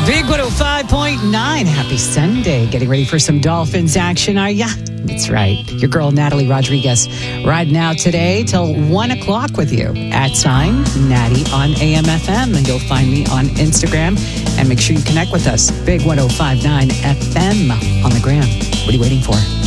Big 105.9. Happy Sunday. Getting ready for some Dolphins action, are ya? That's right. Your girl, Natalie Rodriguez, riding out today till 1 o'clock with you. @Natty on AM/FM. And you'll find me on Instagram. And make sure you connect with us. Big 105.9 FM on the gram. What are you waiting for?